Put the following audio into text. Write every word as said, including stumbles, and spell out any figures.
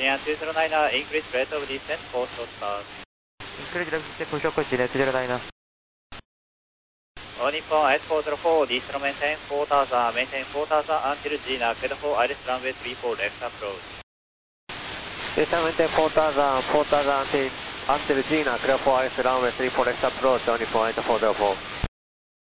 Virginia two zero nine, increase rate of descent for short start. Increase rate of descent for short start, two zero nine. All Nippon eight four zero four, descent maintain four thousand, maintain four thousand until Gina, clear for Iris runway three four left approach. Descent maintain four thousand, four thousand until, until Gina, clear for Iris runway three four left approach, All Nippon eight four zero four.